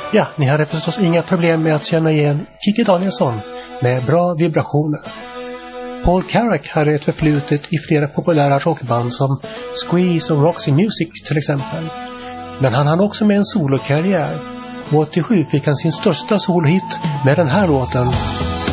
Ja, ni hade förstås inga problem med att känna igen Kikki Danielsson med bra vibrationer. Paul Carrack hade ett förflutet i flera populära rockband som Squeeze och Roxy Music till exempel. Men han hade också med en solokarriär. Och 87 fick han sin största solohit med den här låten.